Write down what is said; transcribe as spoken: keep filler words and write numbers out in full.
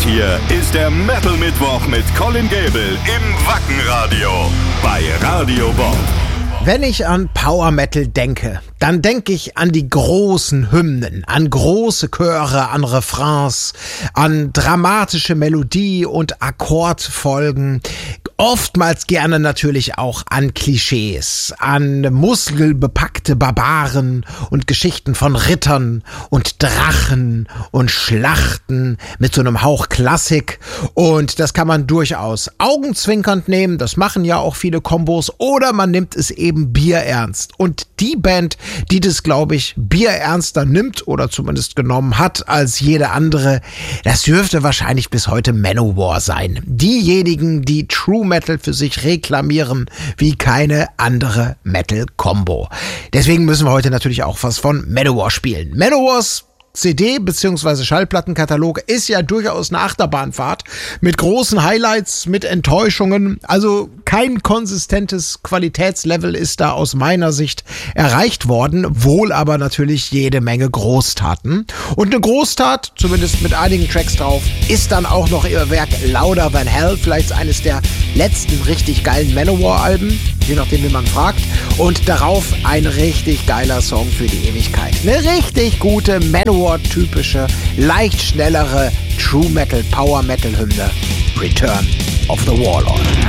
hier ist der Metal Mittwoch mit Colin Gable im Wackenradio bei Radio Bob. Wenn ich an Power Metal denke, dann denke ich an die großen Hymnen, an große Chöre, an Refrains, an dramatische Melodie und Akkordfolgen, oftmals gerne natürlich auch an Klischees, an muskelbepackte Barbaren und Geschichten von Rittern und Drachen und Schlachten mit so einem Hauch Klassik, und das kann man durchaus augenzwinkernd nehmen, das machen ja auch viele Kombos, oder man nimmt es eben bierernst. Und die Band, die das, glaube ich, bierernster nimmt oder zumindest genommen hat als jede andere, das dürfte wahrscheinlich bis heute Manowar sein. Diejenigen, die True Metal für sich reklamieren wie keine andere Metal-Combo. Deswegen müssen wir heute natürlich auch was von Manowar spielen. Manowars C D- bzw. Schallplattenkatalog ist ja durchaus eine Achterbahnfahrt mit großen Highlights, mit Enttäuschungen. Also kein konsistentes Qualitätslevel ist da aus meiner Sicht erreicht worden, wohl aber natürlich jede Menge Großtaten. Und eine Großtat, zumindest mit einigen Tracks drauf, ist dann auch noch ihr Werk Louder Than Hell, vielleicht eines der letzten richtig geilen Manowar-Alben, je nachdem wie man fragt. Und darauf ein richtig geiler Song für die Ewigkeit. Eine richtig gute Manowar-typische, leicht schnellere True Metal, Power Metal Hymne, Return of the Warlord.